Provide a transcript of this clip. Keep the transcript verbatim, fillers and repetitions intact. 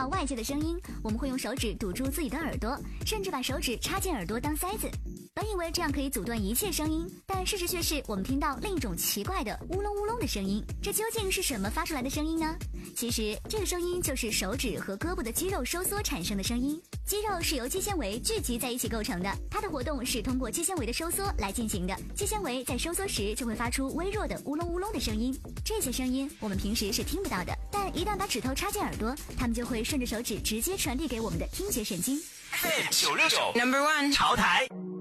到外界的声音，我们会用手指堵住自己的耳朵，甚至把手指插进耳朵当塞子。本以为这样可以阻断一切声音，但事实却是我们听到另一种奇怪的乌隆乌隆的声音。这究竟是什么发出来的声音呢？其实这个声音就是手指和胳膊的肌肉收缩产生的声音。肌肉是由肌纤维聚集在一起构成的，它的活动是通过肌纤维的收缩来进行的。肌纤维在收缩时就会发出微弱的乌隆乌隆的声音，这些声音我们平时是听不到的，但一旦把指头插进耳朵，它们就会顺着手指直接传递给我们的听觉神经。 九六九 Number One 潮台。